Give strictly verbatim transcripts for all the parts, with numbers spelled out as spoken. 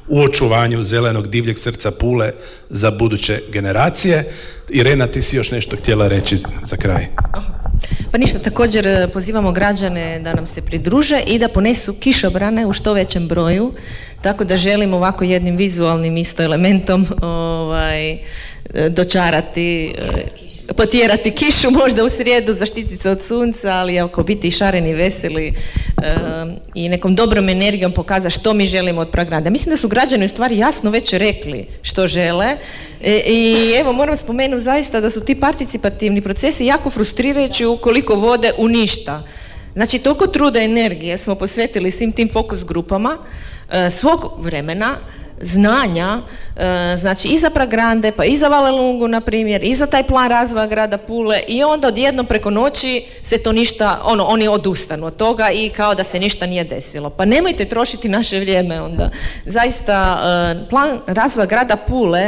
u očuvanju zelenog divljeg srca Pule za buduće generacije. Irena, ti si još nešto htjela reći za kraj. Pa ništa, također pozivamo građane da nam se pridruže i da ponesu kišobrane u što većem broju, tako da želimo ovako jednim vizualnim isto elementom ovaj, dočarati, potjerati kišu možda u srijedu, zaštititi se od sunca, ali ako biti i šareni, veseli um, i nekom dobrom energijom pokaza što mi želimo od programa. Mislim da su građani u stvari jasno već rekli što žele e, i evo moram spomenuti zaista da su ti participativni procesi jako frustrirajući ukoliko vode u ništa. Znači toliko truda i energije smo posvetili svim tim fokus grupama, e, svog vremena, znanja, e, znači i za Pragrande, pa i za Valelungu, na primjer, i za taj plan razvoja grada Pule i onda odjednom preko noći se to ništa, ono, oni odustanu od toga i kao da se ništa nije desilo. Pa nemojte trošiti naše vrijeme onda. Zaista, e, plan razvoja grada Pule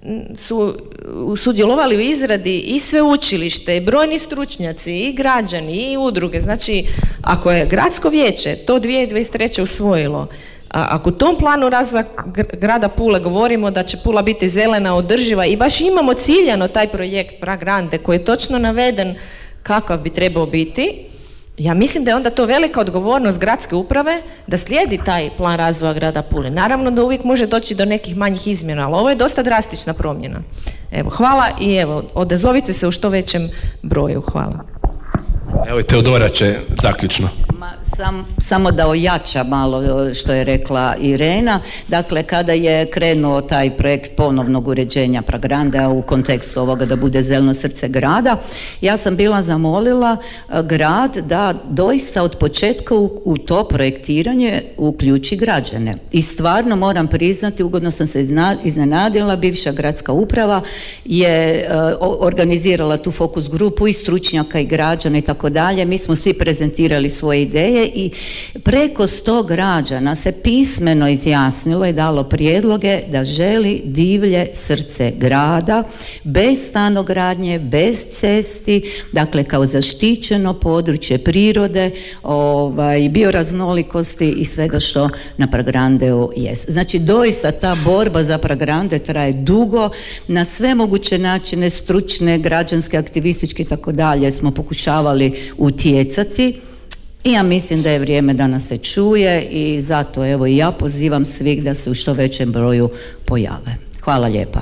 su sudjelovali u izradi i sveučilište, i brojni stručnjaci, i građani, i udruge. Znači, ako je gradsko vijeće to dvije tisuće dvadeset treće usvojilo, a ako u tom planu razvoja grada Pule govorimo da će Pula biti zelena, održiva i baš imamo ciljano taj projekt Pragrande koji je točno naveden kakav bi trebao biti, ja mislim da je onda to velika odgovornost gradske uprave da slijedi taj plan razvoja grada Pule. Naravno da uvijek može doći do nekih manjih izmjena, ali ovo je dosta drastična promjena. Evo, hvala i evo, odazovite se u što većem broju. Hvala. Evo i Teodora će zaključno. Ma, sam, samo da ojača malo što je rekla Irena. Dakle, kada je krenuo taj projekt ponovnog uređenja Pragranda u kontekstu ovoga da bude zeleno srce grada, ja sam bila zamolila grad da doista od početka u, u to projektiranje uključi građane. I stvarno moram priznati, ugodno sam se iznenadila, bivša gradska uprava je uh, organizirala tu fokus grupu i stručnjaka i građana i tako dalje. Mi smo svi prezentirali svoje ideje i preko sto građana se pismeno izjasnilo i dalo prijedloge da želi divlje srce grada, bez stanogradnje, bez cesti, dakle kao zaštićeno područje prirode, ovaj, bioraznolikosti i svega što na Pragrandeu jest. Znači doista ta borba za Pragrande traje dugo, na sve moguće načine, stručne, građanske, aktivističke i tako dalje smo pokušavali utjecati. I ja mislim da je vrijeme da nas se čuje i zato evo i ja pozivam svih da se u što većem broju pojave. Hvala lijepa.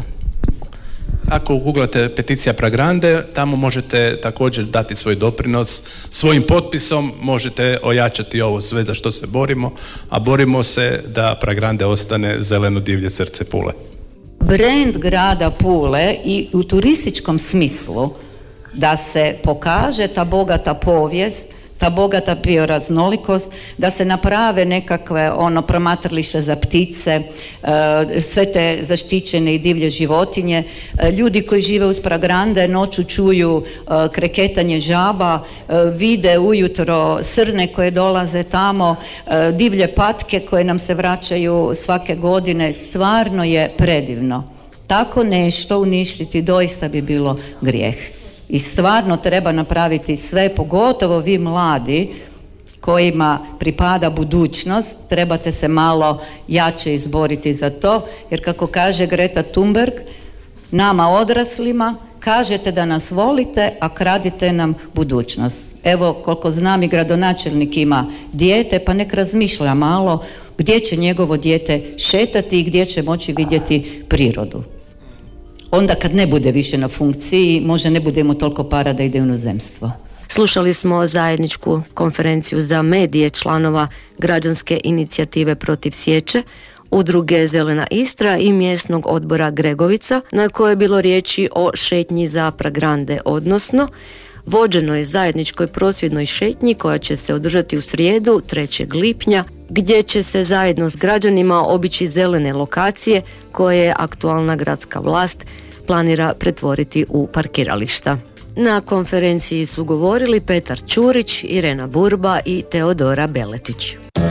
Ako googlate peticija Pragrande, tamo možete također dati svoj doprinos. Svojim potpisom možete ojačati ovo sve za što se borimo, a borimo se da Pragrande ostane zeleno divlje srce Pule. Brand grada Pule i u turističkom smislu da se pokaže ta bogata povijest, ta bogata bioraznolikost, da se naprave nekakve ono promatralište za ptice, e, sve te zaštićene i divlje životinje. E, ljudi koji žive uz Pragrande noću čuju e, kreketanje žaba, e, vide ujutro srne koje dolaze tamo, e, divlje patke koje nam se vraćaju svake godine. Stvarno je predivno. Tako nešto uništiti doista bi bilo grijeh. I stvarno treba napraviti sve, pogotovo vi mladi kojima pripada budućnost, trebate se malo jače izboriti za to, jer kako kaže Greta Thunberg, nama odraslima kažete da nas volite, a kradite nam budućnost. Evo, koliko znam i gradonačelnik ima dijete, pa nek razmišlja malo gdje će njegovo dijete šetati i gdje će moći vidjeti prirodu. Onda kad ne bude više na funkciji, možda ne budemo toliko para da ide u inozemstvo. Slušali smo zajedničku konferenciju za medije članova građanske inicijative protiv sječe, udruge Zelena Istra i mjesnog odbora Gregovica, na kojoj je bilo riječi o šetnji za Pragrande, odnosno vođenoj zajedničkoj prosvjednoj šetnji koja će se održati u srijedu trećeg lipnja, gdje će se zajedno s građanima obići zelene lokacije koje aktualna gradska vlast planira pretvoriti u parkirališta. Na konferenciji su govorili Petar Ćurić, Irena Burba i Teodora Beletić.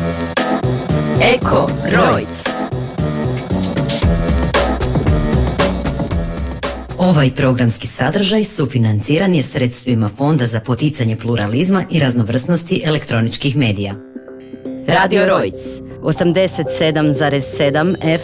Eko Rojc. Ovaj programski sadržaj sufinanciran je sredstvima Fonda za poticanje pluralizma i raznovrsnosti elektroničkih medija. Radio Rojc, osamdeset sedam zarez sedam F